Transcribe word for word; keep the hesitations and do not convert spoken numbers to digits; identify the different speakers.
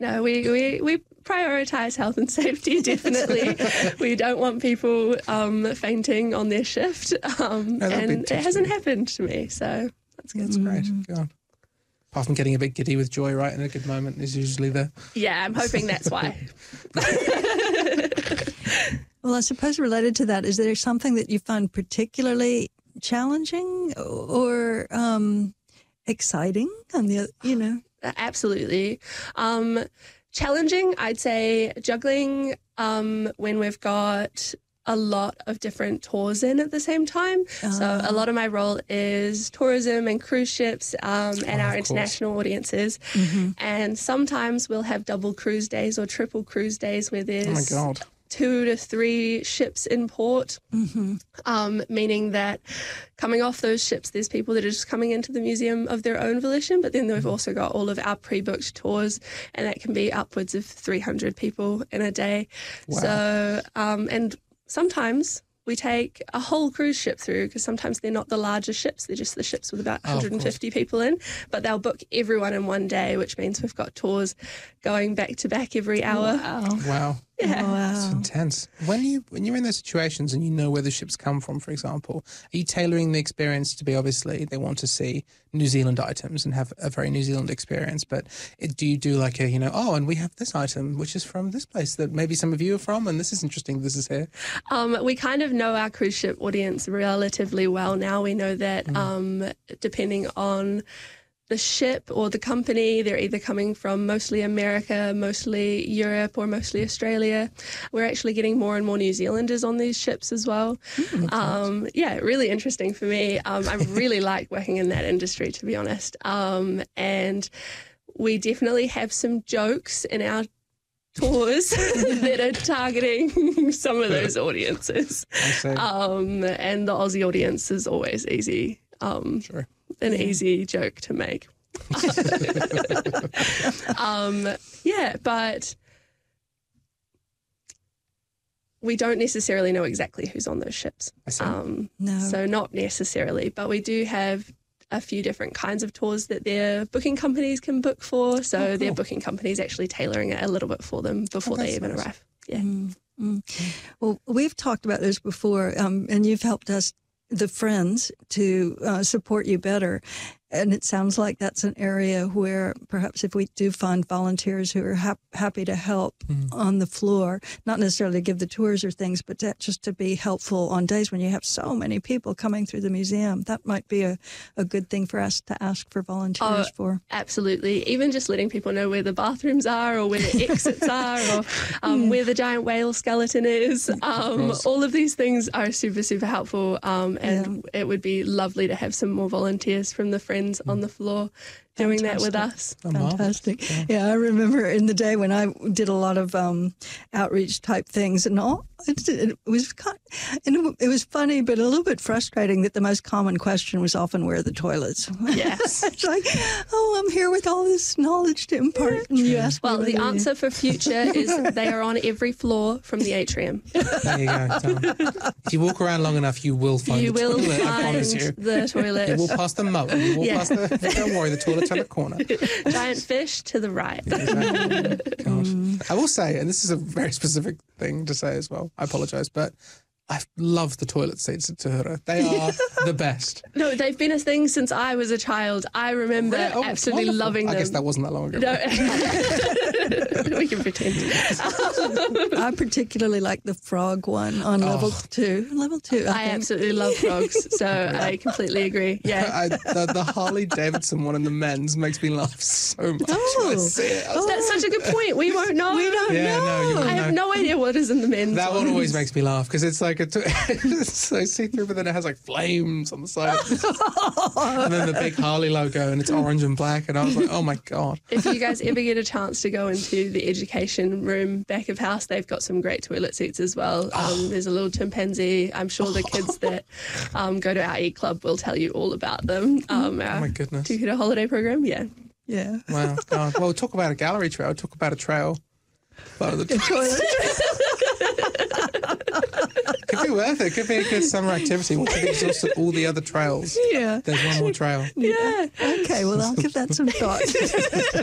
Speaker 1: No, we, we, we prioritise health and safety, definitely. We don't want people um, fainting on their shift, um,
Speaker 2: No, that'd be
Speaker 1: and it
Speaker 2: tough
Speaker 1: hasn't
Speaker 2: to do.
Speaker 1: happened to me, so that's good.
Speaker 2: That's great. God. Apart from getting a bit giddy with joy, right, in a good moment is usually there.
Speaker 1: Yeah, I'm hoping that's why.
Speaker 3: Well, I suppose related to that, is there something that you find particularly challenging or um, exciting on the, you know?
Speaker 1: Absolutely. Um, challenging, I'd say juggling um, when we've got a lot of different tours in at the same time. Uh, so a lot of my role is tourism and cruise ships um, and
Speaker 2: oh,
Speaker 1: our international audiences. Mm-hmm. And sometimes we'll have double cruise days or triple cruise days where there's
Speaker 2: oh my God.
Speaker 1: two to three ships in port, mm-hmm. um, meaning that coming off those ships, there's people that are just coming into the museum of their own volition, but then we've also got all of our pre-booked tours, and that can be upwards of three hundred people in a day.
Speaker 2: Wow.
Speaker 1: So, um, and sometimes we take a whole cruise ship through, because sometimes they're not the larger ships, they're just the ships with about one hundred fifty oh, people in, but they'll book everyone in one day, which means we've got tours going back to back every hour.
Speaker 3: Wow.
Speaker 2: Wow.
Speaker 1: Yeah.
Speaker 3: Oh, wow.
Speaker 2: It's intense. When you when you're in those situations and you know where the ships come from, for example, are you tailoring the experience to be, obviously they want to see New Zealand items and have a very New Zealand experience, but it, do you do like a, you know, oh, and we have this item which is from this place that maybe some of you are from, and this is interesting, this is here?
Speaker 1: Um, we kind of know our cruise ship audience relatively well now. We know that mm. um, depending on the ship or the company, they're either coming from mostly America, mostly Europe, or mostly Australia. We're actually getting more and more New Zealanders on these ships as well. Mm, um, yeah, really interesting for me. Um, I really like working in that industry, to be honest. Um, and we definitely have some jokes in our tours that are targeting some of those audiences. Um, and the Aussie audience is always easy. Um,
Speaker 2: sure.
Speaker 1: An
Speaker 3: yeah.
Speaker 1: easy joke to make. um, yeah, but we don't necessarily know exactly who's on those ships.
Speaker 2: I see.
Speaker 1: Um,
Speaker 3: no.
Speaker 1: So not necessarily, but we do have a few different kinds of tours that their booking companies can book for. So oh, cool. their booking companies actually tailoring it a little bit for them before oh, they even nice. arrive. Yeah.
Speaker 3: Mm, mm. Well, we've talked about this before, um, and you've helped us, the Friends, to uh, support you better. And it sounds like that's an area where perhaps if we do find volunteers who are hap- happy to help mm. on the floor, not necessarily to give the tours or things, but to, just to be helpful on days when you have so many people coming through the museum, that might be a, a good thing for us to ask for volunteers
Speaker 1: oh,
Speaker 3: for.
Speaker 1: Absolutely. Even just letting people know where the bathrooms are or where the exits are or um, yeah. where the giant whale skeleton is. Um, all of these things are super, super helpful. Um, and yeah. it would be lovely to have some more volunteers from the Friends on the floor doing Fantastic. that with us.
Speaker 2: Oh,
Speaker 3: Fantastic.
Speaker 2: Yeah.
Speaker 3: yeah, I remember in the day when I did a lot of um, outreach type things and all, it, it was kind of, and it was funny, but a little bit frustrating that the most common question was often, where are the toilets?
Speaker 1: Yes.
Speaker 3: It's like, oh, I'm here with all this knowledge to impart. Yeah. And you ask
Speaker 1: well, the answer
Speaker 3: you...
Speaker 1: for future is they are on every floor from the atrium.
Speaker 2: There you go. So, if you walk around long enough, you will find
Speaker 1: you
Speaker 2: the
Speaker 1: will
Speaker 2: toilet,
Speaker 1: find
Speaker 2: I promise you.
Speaker 1: the toilet.
Speaker 2: You walk past the moat. You walk
Speaker 1: yeah.
Speaker 2: past the, don't worry, the toilet's on the corner.
Speaker 1: Giant fish to the right.
Speaker 2: Exactly. God. I will say, and this is a very specific thing to say as well, I apologise, but I love the toilet seats at Te Hura. They are the best.
Speaker 1: No, they've been a thing since I was a child. I remember
Speaker 2: really? oh,
Speaker 1: absolutely
Speaker 2: wonderful.
Speaker 1: loving them.
Speaker 2: I guess that wasn't that long ago.
Speaker 1: No. We can pretend.
Speaker 3: I particularly like the frog one on oh. level two. Level two, I,
Speaker 1: I absolutely love frogs, so yeah. I completely agree. Yeah,
Speaker 2: I, the, the Harley Davidson one in the men's makes me laugh so much.
Speaker 3: Oh,
Speaker 2: when I see it. I
Speaker 1: oh. That's such a good point. We won't know.
Speaker 3: We don't
Speaker 2: yeah,
Speaker 3: know.
Speaker 2: No, you
Speaker 1: I have
Speaker 2: know.
Speaker 1: no idea what is in the men's.
Speaker 2: That
Speaker 1: ones.
Speaker 2: one always makes me laugh because it's like a t- it's so see-through, but then it has like flames on the side, and then the big Harley logo, and it's orange and black, and I was like, oh my god.
Speaker 1: If you guys ever get a chance to go into the education room back of house, they've got some great toilet seats as well. Um, oh. There's a little chimpanzee. I'm sure the kids that um, go to our e-club will tell you all about them. Um,
Speaker 2: oh my goodness.
Speaker 1: Te Hura holiday program, yeah.
Speaker 3: Yeah.
Speaker 2: Wow. God. Well, talk about a gallery trail. Talk about a trail. Part of the
Speaker 3: toilet.
Speaker 2: Could be worth it. Could be a good summer activity. Once you've exhausted all the other trails,
Speaker 3: yeah.
Speaker 2: there's one more trail.
Speaker 1: Yeah.
Speaker 3: Okay, well, I'll give that some thought.